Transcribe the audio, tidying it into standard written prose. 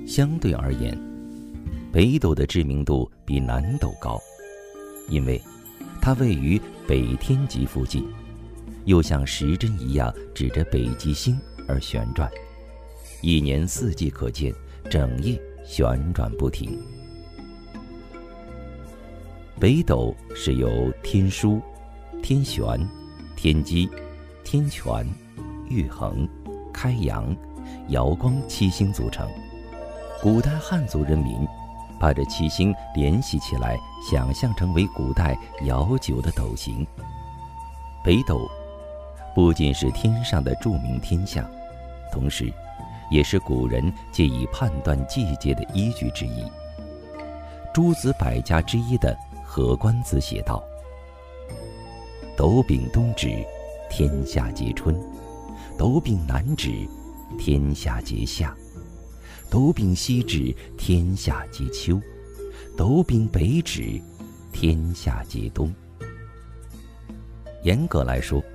相对而言，北斗的知名度比南斗高，因为它位于北天极附近，又像时针一样指着北极星而旋转，一年四季可见，整夜旋转不停。北斗是由天枢、天璇、天机、天权、玉衡、开阳、瑶光七星组成。古代汉族人民把这七星联系起来，想象成为古代遥久的斗形。北斗不仅是天上的著名天象，同时也是古人借以判断季节的依据之一。诸子百家之一的何官子写道：斗柄东指，天下皆春；斗柄南指，天下皆夏；斗柄西指，天下皆秋；斗柄北指，天下皆冬。严格来说，